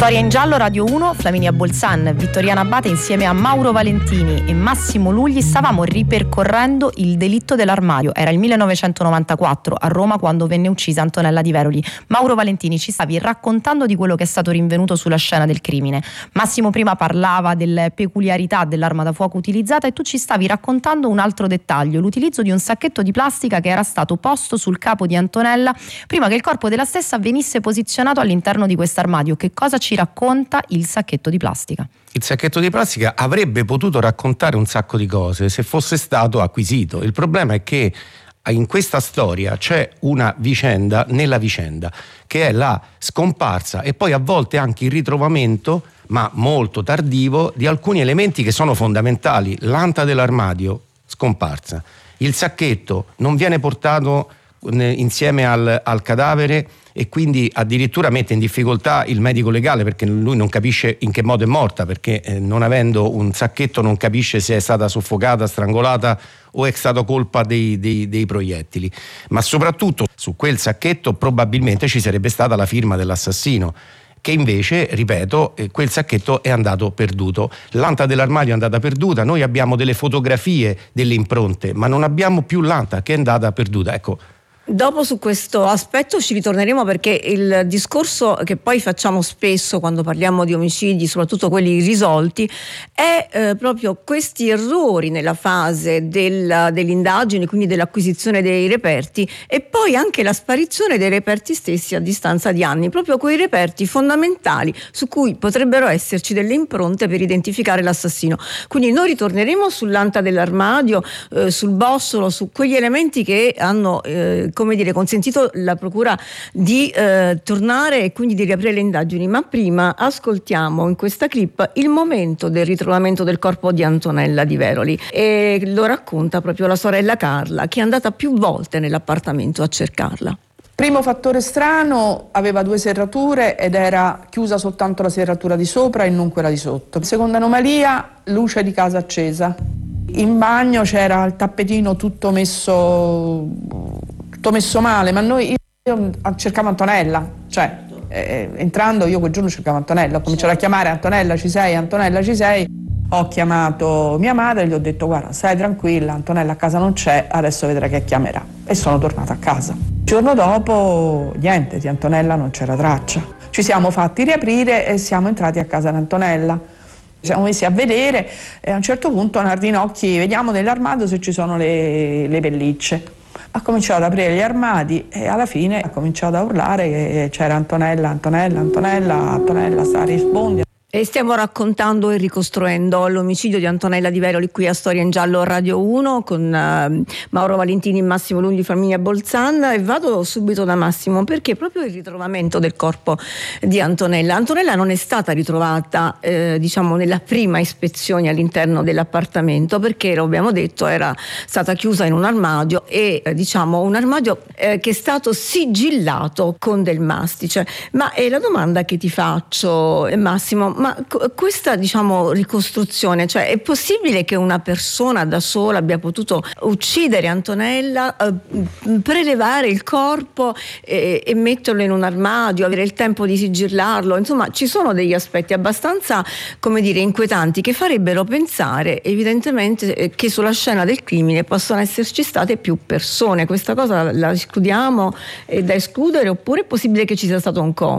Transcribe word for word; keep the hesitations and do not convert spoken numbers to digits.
Storia in giallo, Radio uno, Flaminia Bolzan, Vittoriana Abate insieme a Mauro Valentini e Massimo Lugli stavamo ripercorrendo il delitto dell'armadio. Era il millenovecentonovantaquattro a Roma quando venne uccisa Antonella Di Veroli. Mauro Valentini, ci stavi raccontando di quello che è stato rinvenuto sulla scena del crimine. Massimo prima parlava delle peculiarità dell'arma da fuoco utilizzata e tu ci stavi raccontando un altro dettaglio, l'utilizzo di un sacchetto di plastica che era stato posto sul capo di Antonella prima che il corpo della stessa venisse posizionato all'interno di quest'armadio. Che cosa ci racconta il sacchetto di plastica? Il sacchetto di plastica avrebbe potuto raccontare un sacco di cose se fosse stato acquisito. Il problema è che in questa storia c'è una vicenda nella vicenda, che è la scomparsa e poi a volte anche il ritrovamento, ma molto tardivo, di alcuni elementi che sono fondamentali. L'anta dell'armadio scomparsa, il sacchetto non viene portato insieme al, al cadavere e quindi addirittura mette in difficoltà il medico legale, perché lui non capisce in che modo è morta, perché eh, non avendo un sacchetto non capisce se è stata soffocata, strangolata o è stato colpa dei, dei, dei proiettili. Ma soprattutto su quel sacchetto probabilmente ci sarebbe stata la firma dell'assassino, che invece, ripeto, quel sacchetto è andato perduto. L'anta dell'armadio è andata perduta, noi abbiamo delle fotografie delle impronte, ma non abbiamo più l'anta, che è andata perduta. Ecco. Dopo su questo aspetto ci ritorneremo, perché il discorso che poi facciamo spesso quando parliamo di omicidi, soprattutto quelli risolti, è eh, proprio questi errori nella fase del, dell'indagine, quindi dell'acquisizione dei reperti, e poi anche la sparizione dei reperti stessi a distanza di anni, proprio quei reperti fondamentali su cui potrebbero esserci delle impronte per identificare l'assassino. Quindi noi ritorneremo sull'anta dell'armadio, eh, sul bossolo, su quegli elementi che hanno eh, come dire, consentito la procura di eh, tornare e quindi di riaprire le indagini. Ma prima ascoltiamo in questa clip il momento del ritrovamento del corpo di Antonella Di Veroli, e lo racconta proprio la sorella Carla, che è andata più volte nell'appartamento a cercarla. Primo fattore strano: aveva due serrature ed era chiusa soltanto la serratura di sopra e non quella di sotto. Seconda anomalia: luce di casa accesa. In bagno c'era il tappetino tutto messo messo male, ma noi io cercavo Antonella, cioè eh, entrando io quel giorno cercavo Antonella, ho cominciato a chiamare: Antonella ci sei, Antonella ci sei. Ho chiamato mia madre e gli ho detto: guarda, stai tranquilla, Antonella a casa non c'è, adesso vedrai che chiamerà. E sono tornata a casa. Il giorno dopo niente, di Antonella non c'era traccia. Ci siamo fatti riaprire e siamo entrati a casa di Antonella. Ci siamo messi a vedere e a un certo punto Nardinocchi: vediamo nell'armadio se ci sono le, le pellicce. Ha cominciato ad aprire gli armadi e alla fine ha cominciato a urlare che c'era Antonella, Antonella, Antonella, Antonella sta rispondi. E stiamo raccontando e ricostruendo l'omicidio di Antonella Di Veroli qui a Storia in Giallo Radio uno con uh, Mauro Valentini e Massimo Lugli, Flaminia Bolzan. E vado subito da Massimo, perché proprio il ritrovamento del corpo di Antonella. Antonella non è stata ritrovata eh, diciamo nella prima ispezione all'interno dell'appartamento, perché, lo abbiamo detto, era stata chiusa in un armadio e eh, diciamo un armadio eh, che è stato sigillato con del mastice. Ma è la domanda che ti faccio, eh, Massimo: ma questa, diciamo, ricostruzione, cioè è possibile che una persona da sola abbia potuto uccidere Antonella, eh, prelevare il corpo e, e metterlo in un armadio, avere il tempo di sigillarlo? Insomma, ci sono degli aspetti abbastanza, come dire, inquietanti, che farebbero pensare evidentemente che sulla scena del crimine possono esserci state più persone. Questa cosa la escludiamo? È da escludere, oppure è possibile che ci sia stato un complice?